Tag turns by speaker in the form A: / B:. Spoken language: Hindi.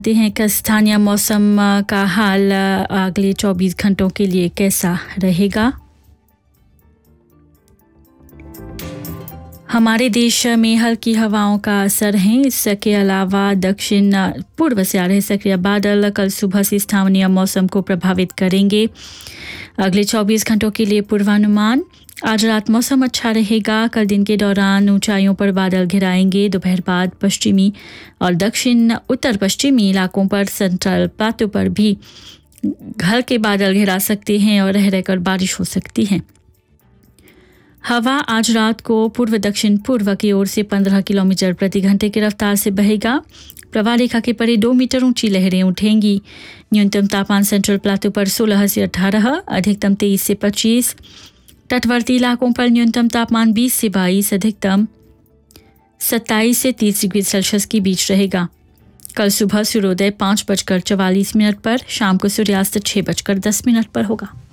A: देखते हैं कि स्थानीय मौसम का हाल अगले 24 घंटों के लिए कैसा रहेगा। हमारे देश में हल्की हवाओं का असर है। इसके अलावा दक्षिण पूर्व से आ रहे सक्रिय बादल कल सुबह से स्थानीय मौसम को प्रभावित करेंगे। अगले 24 घंटों के लिए पूर्वानुमान। आज रात मौसम अच्छा रहेगा। कल दिन के दौरान ऊंचाइयों पर बादल घिराएंगे। दोपहर बाद पश्चिमी और दक्षिण उत्तर पश्चिमी इलाकों पर सेंट्रल प्लाटू पर भी हल्के बादल घिरा सकते हैं और रह रहकर बारिश हो सकती है। हवा आज रात को पूर्व दक्षिण पूर्व की ओर से 15 किलोमीटर प्रति घंटे की रफ्तार से बहेगा। प्रवाह रेखा के परे 2 मीटर ऊंची लहरें उठेंगी। न्यूनतम तापमान सेंट्रल प्लाटू पर 16 से 18, अधिकतम 23 से 25। तटवर्ती इलाकों पर न्यूनतम तापमान 20 से 22, अधिकतम 27 से 30 डिग्री सेल्सियस के बीच रहेगा। कल सुबह सूर्योदय 5:44 पर, शाम को सूर्यास्त 6:10 पर होगा।